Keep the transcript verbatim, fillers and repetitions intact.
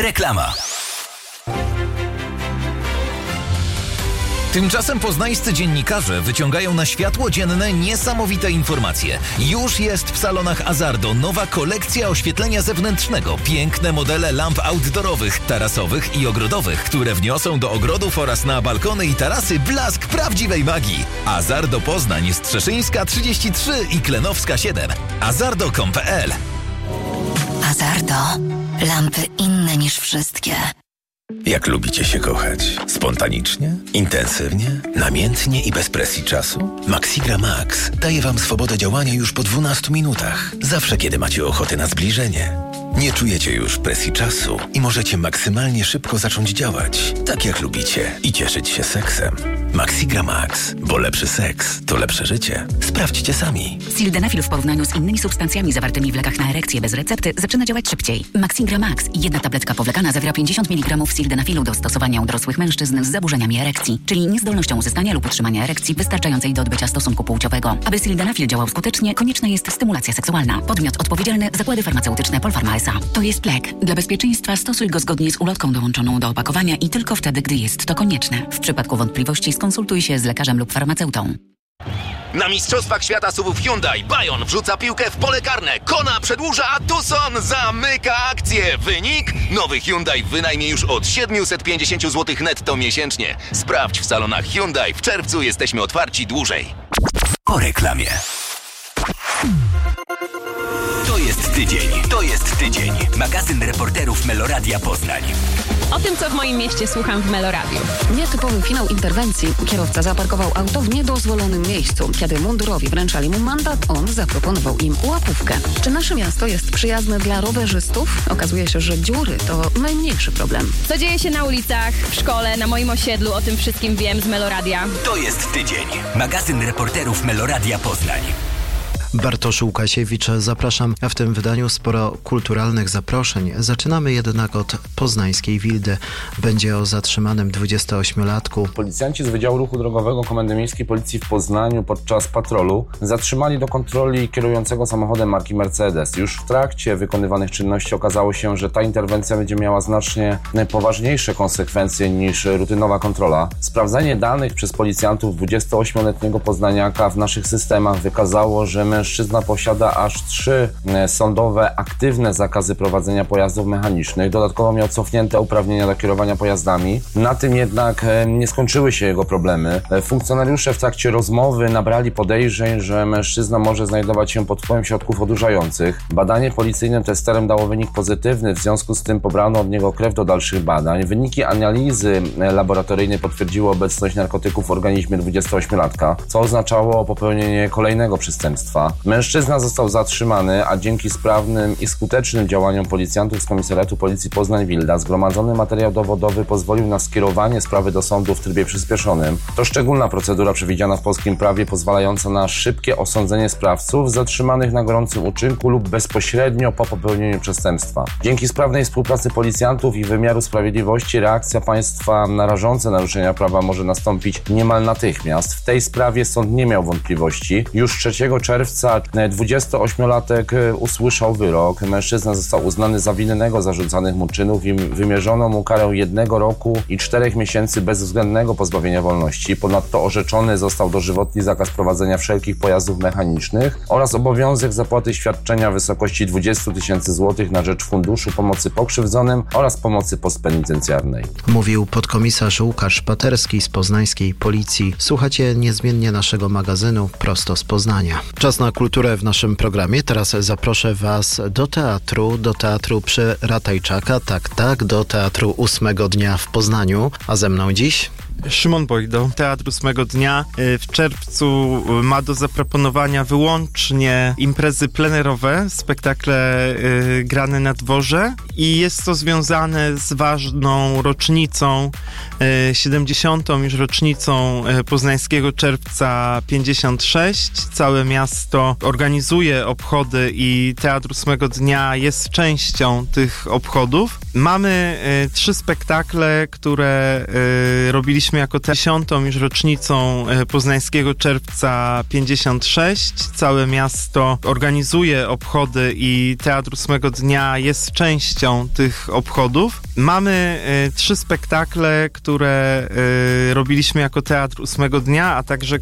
Reklama. Tymczasem poznańscy dziennikarze wyciągają na światło dzienne niesamowite informacje. Już jest w salonach Azardo nowa kolekcja oświetlenia zewnętrznego. Piękne modele lamp outdoorowych, tarasowych i ogrodowych, które wniosą do ogrodów oraz na balkony i tarasy blask prawdziwej magii. Azardo Poznań, Strzeszyńska trzydzieści trzy i Klenowska siedem. azardo kropka com kropka pe el. Azardo. Lampy inne niż wszystkie. Jak lubicie się kochać? Spontanicznie? Intensywnie? Namiętnie i bez presji czasu? Maxigra Max daje Wam swobodę działania już po dwunastu minutach. Zawsze, kiedy macie ochotę na zbliżenie. Nie czujecie już presji czasu i możecie maksymalnie szybko zacząć działać, tak jak lubicie, i cieszyć się seksem. Maxigra Max, bo lepszy seks to lepsze życie. Sprawdźcie sami. Sildenafil w porównaniu z innymi substancjami zawartymi w lekach na erekcję bez recepty zaczyna działać szybciej. Maxigra Max, jedna tabletka powlekana, zawiera pięćdziesiąt miligramów sildenafilu do stosowania u dorosłych mężczyzn z zaburzeniami erekcji, czyli niezdolnością uzyskania lub utrzymania erekcji wystarczającej do odbycia stosunku płciowego. Aby sildenafil działał skutecznie, konieczna jest stymulacja seksualna. Podmiot odpowiedzialny: Zakłady Farmaceutyczne Polpharma S A. To jest lek. Dla bezpieczeństwa stosuj go zgodnie z ulotką dołączoną do opakowania i tylko wtedy, gdy jest to konieczne. W przypadku wątpliwości skonsultuj się z lekarzem lub farmaceutą. Na Mistrzostwach Świata S U V-ów Hyundai Bayon wrzuca piłkę w pole karne. Kona przedłuża, a Tucson zamyka akcję. Wynik? Nowy Hyundai wynajmie już od siedemset pięćdziesiąt złotych netto miesięcznie. Sprawdź w salonach Hyundai. W czerwcu jesteśmy otwarci dłużej. Po reklamie. To jest tydzień. To jest tydzień. Magazyn reporterów Meloradia Poznań. O tym, co w moim mieście słucham w Meloradiu. Nietypowy finał interwencji. Kierowca zaparkował auto w niedozwolonym miejscu. Kiedy mundurowi wręczali mu mandat, on zaproponował im łapówkę. Czy nasze miasto jest przyjazne dla rowerzystów? Okazuje się, że dziury to najmniejszy problem. Co dzieje się na ulicach, w szkole, na moim osiedlu, o tym wszystkim wiem z Meloradia. To jest tydzień. Magazyn reporterów Meloradia Poznań. Bartosz Łukasiewicz, zapraszam. W tym wydaniu sporo kulturalnych zaproszeń. Zaczynamy jednak od poznańskiej Wildy. Będzie o zatrzymanym dwudziestoośmiolatku. Policjanci z Wydziału Ruchu Drogowego Komendy Miejskiej Policji w Poznaniu podczas patrolu zatrzymali do kontroli kierującego samochodem marki Mercedes. Już w trakcie wykonywanych czynności okazało się, że ta interwencja będzie miała znacznie poważniejsze konsekwencje niż rutynowa kontrola. Sprawdzanie danych przez policjantów dwudziestoośmioletniego poznaniaka w naszych systemach wykazało, że mężczyzna posiada aż trzy sądowe, aktywne zakazy prowadzenia pojazdów mechanicznych. Dodatkowo miał cofnięte uprawnienia do kierowania pojazdami. Na tym jednak nie skończyły się jego problemy. Funkcjonariusze w trakcie rozmowy nabrali podejrzeń, że mężczyzna może znajdować się pod wpływem środków odurzających. Badanie policyjnym testerem dało wynik pozytywny, w związku z tym pobrano od niego krew do dalszych badań. Wyniki analizy laboratoryjnej potwierdziły obecność narkotyków w organizmie dwudziestoośmiolatka, co oznaczało popełnienie kolejnego przestępstwa. Mężczyzna został zatrzymany, a dzięki sprawnym i skutecznym działaniom policjantów z Komisariatu Policji Poznań-Wilda zgromadzony materiał dowodowy pozwolił na skierowanie sprawy do sądu w trybie przyspieszonym. To szczególna procedura przewidziana w polskim prawie, pozwalająca na szybkie osądzenie sprawców zatrzymanych na gorącym uczynku lub bezpośrednio po popełnieniu przestępstwa. Dzięki sprawnej współpracy policjantów i wymiaru sprawiedliwości reakcja państwa na rażące naruszenia prawa może nastąpić niemal natychmiast. W tej sprawie sąd nie miał wątpliwości. Już trzeciego czerwca dwudziestoośmiolatek usłyszał wyrok. Mężczyzna został uznany za winnego zarzucanych mu czynów i wymierzono mu karę jednego roku i czterech miesięcy bezwzględnego pozbawienia wolności. Ponadto orzeczony został dożywotni zakaz prowadzenia wszelkich pojazdów mechanicznych oraz obowiązek zapłaty świadczenia w wysokości dwadzieścia tysięcy złotych na rzecz Funduszu Pomocy Pokrzywdzonym oraz Pomocy Postpenitencjarnej. Mówił podkomisarz Łukasz Paterski z poznańskiej Policji. Słuchacie niezmiennie naszego magazynu prosto z Poznania. Czas na kulturę w naszym programie. Teraz zaproszę Was do teatru, do teatru przy Ratajczaka, tak, tak, do teatru ósmego dnia w Poznaniu. A ze mną dziś Szymon Bojdo. Teatr ósmego dnia w czerwcu ma do zaproponowania wyłącznie imprezy plenerowe, spektakle y, grane na dworze i jest to związane z ważną rocznicą, y, siedemdziesiątą już rocznicą y, Poznańskiego Czerwca pięćdziesiąt sześć. Całe miasto organizuje obchody i Teatr ósmego dnia jest częścią tych obchodów. Mamy y, trzy spektakle, które y, robiliśmy jesteśmy jako dziesiątą już rocznicą Poznańskiego Czerwca pięćdziesiąt sześć. Całe miasto organizuje obchody i Teatr ósmego dnia jest częścią tych obchodów. Mamy y, trzy spektakle, które y, robiliśmy jako Teatr ósmego dnia, a także